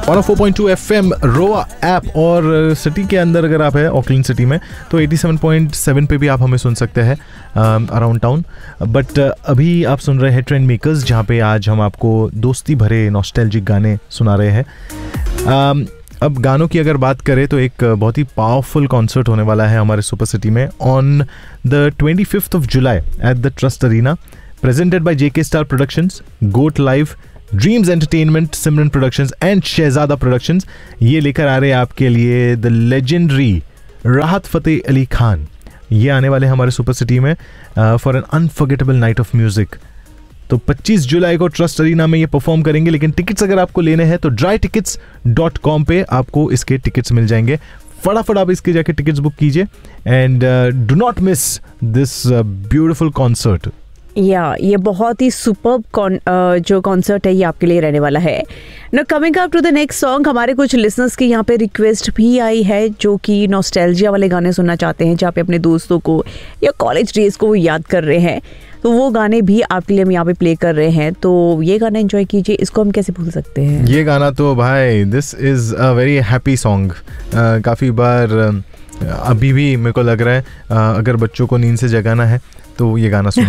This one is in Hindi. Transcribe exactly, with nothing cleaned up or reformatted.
One O four point two F M रोआ ऐप और सिटी के अंदर अगर आप है ऑकलैंड सिटी में तो एटी सेवन पॉइंट सेवन पे भी आप हमें सुन सकते हैं अराउंड टाउन. बट अभी आप सुन रहे हैं ट्रेंड मेकर्स, जहाँ पे आज हम आपको दोस्ती भरे नॉस्टैल्जिक गाने सुना रहे हैं. um, अब गानों की अगर बात करें तो एक बहुत ही पावरफुल कॉन्सर्ट होने वाला है हमारे सुपर सिटी में on the twenty fifth of July at the trust arena, presented by JK star productions, goat live, dreams entertainment, Simran productions and Shahzada productions. ये लेकर आ रहे हैं आपके लिए द लेजेंडरी राहत फतेह अली खान. ये आने वाले हैं हमारे सुपर सिटी में for an unforgettable night of music. तो पच्चीस जुलाई को ट्रस्ट अरीना में ये परफॉर्म करेंगे. लेकिन टिकट्स अगर आपको लेने हैं तो ड्राई टिकट्स डॉट कॉम पे आपको इसके टिकट्स मिल जाएंगे. फटाफट आप इसके जाके टिकट्स बुक कीजिए and do not miss this beautiful concert. या yeah, ये बहुत ही सुपर्ब जो कॉन्सर्ट है ये आपके लिए रहने वाला है. Now coming up to the next song, हमारे कुछ लिसनर्स की यहाँ पे रिक्वेस्ट भी आई है जो कि नॉस्टैल्जिया वाले गाने सुनना चाहते हैं, जहाँ पे अपने दोस्तों को या कॉलेज डेज को वो याद कर रहे हैं. तो वो गाने भी आपके लिए हम यहाँ पे प्ले कर रहे हैं. तो ये गाना एंजॉय कीजिए. इसको हम कैसे भूल सकते हैं? ये गाना तो भाई this is a very happy song. काफ़ी बार uh, अभी भी मेरे को लग रहा है uh, अगर बच्चों को नींद से जगाना है तो ये गाना सुन